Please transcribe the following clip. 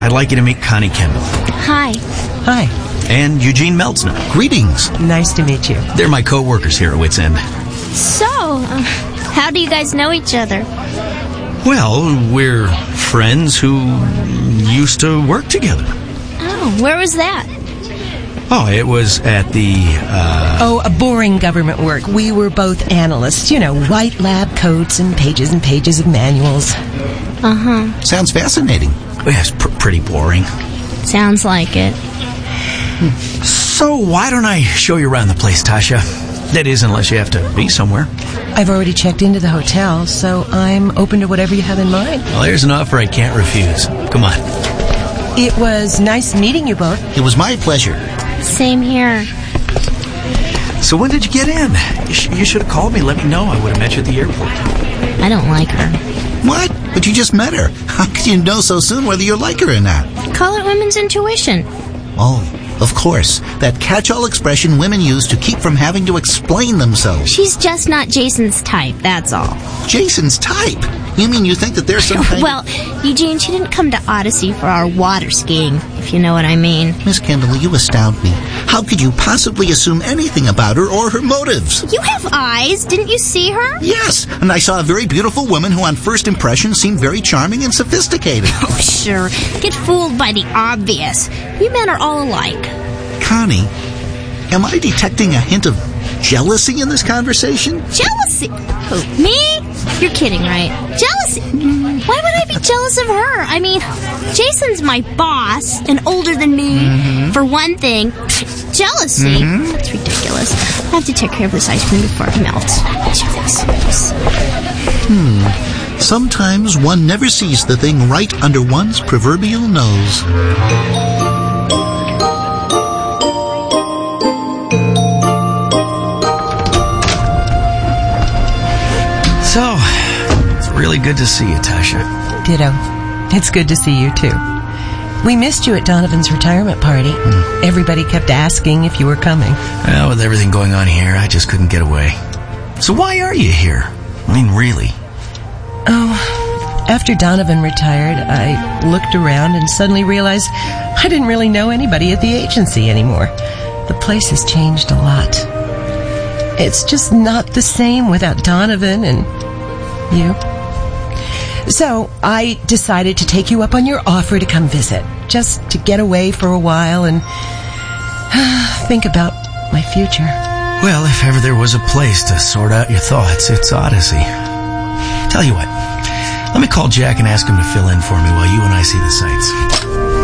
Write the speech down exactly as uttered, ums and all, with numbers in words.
I'd like you to meet Connie Kendall. Hi. Hi. And Eugene Meltzner. Greetings. Nice to meet you. They're my co-workers here at Wits End. So, uh, how do you guys know each other? Well, we're friends who used to work together. Oh, where was that? Oh, it was at the, uh... Oh, a boring government work. We were both analysts. You know, white lab coats and pages and pages of manuals. Uh-huh. Sounds fascinating. Yes, pr- pretty boring. Sounds like it. So why don't I show you around the place, Tasha? That is, unless you have to be somewhere. I've already checked into the hotel, so I'm open to whatever you have in mind. Well, there's an offer I can't refuse. Come on. It was nice meeting you both. It was my pleasure. Same here. So when did you get in? You, sh- you should have called me. Let me know. I would have met you at the airport. I don't like her. What? But you just met her. How could you know so soon whether you like her or not? Call it women's intuition. Oh, of course. That catch-all expression women use to keep from having to explain themselves. She's just not Jason's type, that's all. Jason's type? You mean you think that there's some kind Well, Eugene, she didn't come to Odyssey for our water skiing, if you know what I mean. Miss Kendall, you astound me. How could you possibly assume anything about her or her motives? You have eyes. Didn't you see her? Yes, and I saw a very beautiful woman who on first impression seemed very charming and sophisticated. Oh, sure. Get fooled by the obvious. You men are all alike. Connie, am I detecting a hint of jealousy in this conversation? Jealousy? Who, me? You're kidding, right? Jealousy? Why would I be jealous of her? I mean, Jason's my boss and older than me. Mm-hmm. For one thing, jealousy? Mm-hmm. That's ridiculous. I have to take care of this ice cream before it melts. Jealousy. Hmm. Sometimes one never sees the thing right under one's proverbial nose. So, it's really good to see you, Tasha. Ditto. It's good to see you, too. We missed you at Donovan's retirement party. Mm. Everybody kept asking if you were coming. Well, with everything going on here, I just couldn't get away. So why are you here? I mean, really? Oh, after Donovan retired, I looked around and suddenly realized I didn't really know anybody at the agency anymore. The place has changed a lot. It's just not the same without Donovan and you. So I decided to take you up on your offer to come visit, just to get away for a while and uh, think about my future. Well, if ever there was a place to sort out your thoughts, it's Odyssey. Tell you what, let me call Jack and ask him to fill in for me while you and I see the sights.